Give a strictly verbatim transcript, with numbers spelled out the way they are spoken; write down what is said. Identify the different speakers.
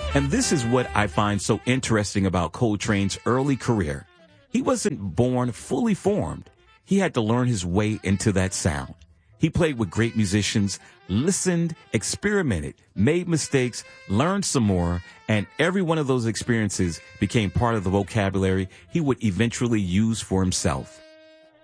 Speaker 1: And this is what I find so interesting about Coltrane's early career. He wasn't born fully formed. He had to learn his way into that sound. He played with great musicians, listened, experimented, made mistakes, learned some more, and every one of those experiences became part of the vocabulary he would eventually use for himself.